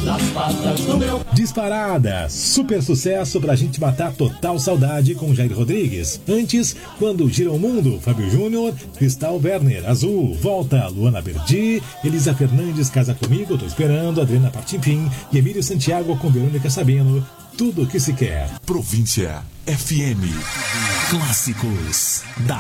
nas patas do meu... Disparada, super sucesso pra gente matar total saudade com Jair Rodrigues. Antes, Quando Gira o Mundo, Fábio Júnior, Cristal Werner, Azul, Volta, Luana Berdi, Elisa Fernandes, Casa Comigo, Tô Esperando, Adriana Partinfim e Emílio Santiago com Verônica Sabino, Tudo o que se quer. Província FM. Clássicos da